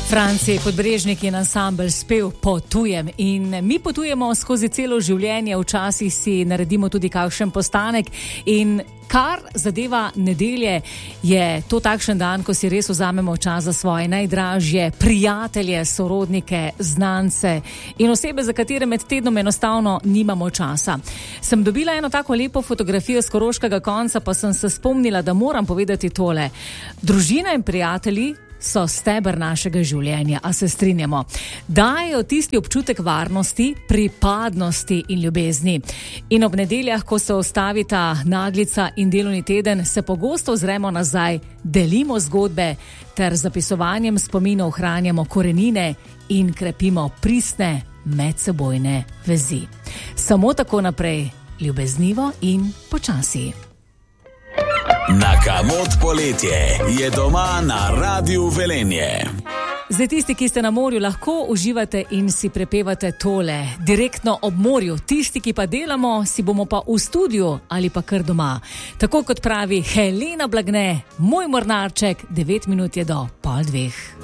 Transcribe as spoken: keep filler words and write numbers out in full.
Franci Podbrežnik in ansambel Spev Potujem in mi potujemo skozi celo življenje, včasih si naredimo tudi kakšen postanek in kar zadeva nedelje, je to takšen dan, ko si res vzamemo čas za svoje najdražje prijatelje, sorodnike, znance in osebe, za katere med tednom enostavno nimamo časa. Sem dobila eno tako lepo fotografijo z Koroškega konca, pa sem se spomnila, da moram povedati tole. Družina in prijatelji so steber našega življenja, a se strinjamo. Dajo tisti občutek varnosti, pripadnosti in ljubezni. In ob nedeljah, ko se ustavita naglica in delovni teden, se pogosto ozremo nazaj, delimo zgodbe ter zapisovanjem spominov ohranjamo korenine in krepimo pristne medsebojne vezi. Samo tako naprej, ljubeznivo in počasi. Na Kamot poletje je doma na Radiu Velenje. Zdaj tisti, ki ste na morju, lahko uživate in si prepevate tole direktno ob morju. Tisti, ki pa delamo, si bomo pa v studiu ali pa kar doma. Tako kot pravi Helena Blagne, moj mornarček, devet minut je do pol dveh.